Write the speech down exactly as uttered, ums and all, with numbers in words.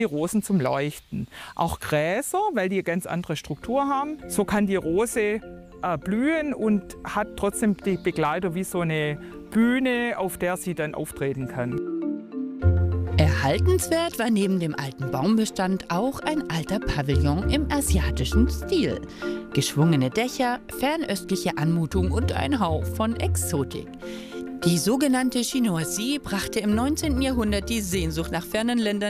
Die Rosen zum Leuchten. Auch Gräser, weil die eine ganz andere Struktur haben. So kann die Rose äh, blühen und hat trotzdem die Begleiter wie so eine Bühne, auf der sie dann auftreten kann. Erhaltenswert war neben dem alten Baumbestand auch ein alter Pavillon im asiatischen Stil. Geschwungene Dächer, fernöstliche Anmutung und ein Hauch von Exotik. Die sogenannte Chinoiserie brachte im neunzehnten Jahrhundert die Sehnsucht nach fernen Ländern